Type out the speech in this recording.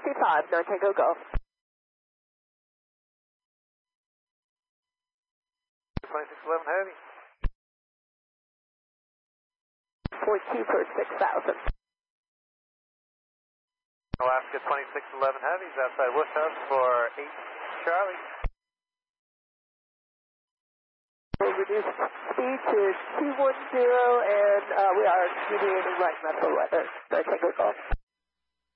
65, no Tango Golf. 2611 Heavy. 42 for 6,000. Alaska 2611 Heavy is outside Wush House for 8 Charlie. We'll reduce speed to 210 and we are deviating right left for weather. No Tango Golf.